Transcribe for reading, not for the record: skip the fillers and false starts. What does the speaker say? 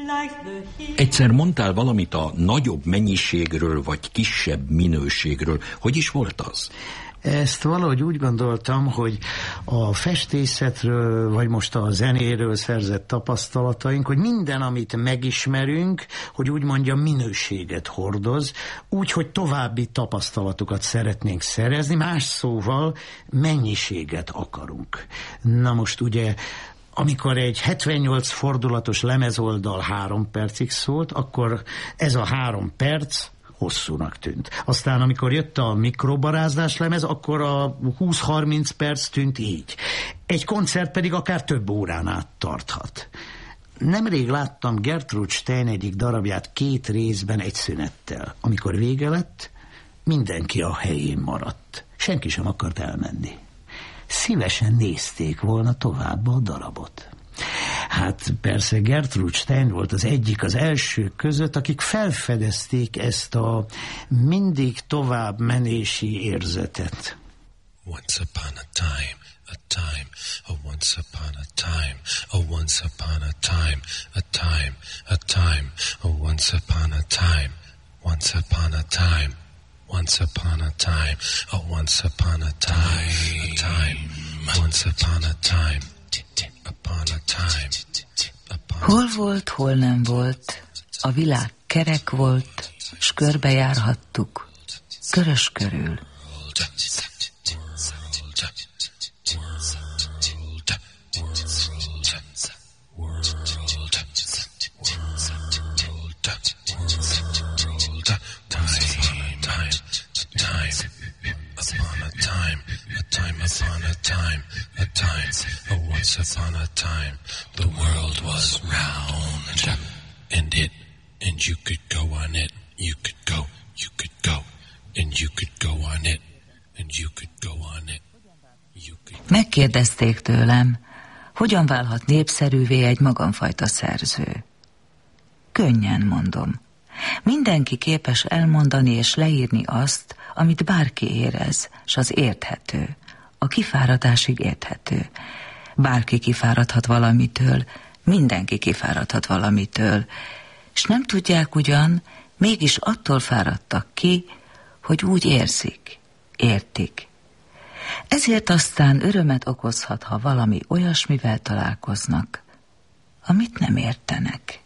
Egyszer mondtál valamit a nagyobb mennyiségről, vagy kisebb minőségről. Hogy is volt az? Ezt valahogy úgy gondoltam, hogy a festészetről, vagy most a zenéről szerzett tapasztalataink, hogy minden, amit megismerünk, hogy úgy mondjam, minőséget hordoz, úgy, hogy további tapasztalatokat szeretnénk szerezni, más szóval mennyiséget akarunk. Na most ugye, amikor egy 78 fordulatos lemezoldal 3 percig szólt, akkor ez a 3 perc hosszúnak tűnt. Aztán, amikor jött a mikrobarázdás lemez, akkor a 20-30 perc tűnt így. Egy koncert pedig akár több órán át tarthat. Nemrég láttam Gertrude Stein egyik darabját 2 részben egy szünettel. Amikor vége lett, mindenki a helyén maradt. Senki sem akart elmenni. Szívesen nézték volna tovább a darabot. Hát persze Gertrude Stein volt az egyik az elsők között, akik felfedezték ezt a mindig tovább menési érzetet. Once upon a time, oh once upon a time, oh once upon a time, oh once upon a time, once upon a time, once upon a time, oh once upon a time, once upon a time. Hol volt, hol nem volt, a világ kerek volt, s körbejárhattuk, körös körül. Once upon a time, the world was round, and you could go on it, you could go, and you could go on it, and you could go on it, you could... Megkérdezték tőlem, hogyan válhat népszerűvé egy magamfajta szerző. Könnyen mondom. Mindenki képes elmondani és leírni azt, amit bárki érez, s az érthető, a kifáradásig érthető. Bárki kifáradhat valamitől, mindenki kifáradhat valamitől, és nem tudják ugyan, mégis attól fáradtak ki, hogy úgy érzik, értik. Ezért aztán örömet okozhat, ha valami olyasmivel találkoznak, amit nem értenek.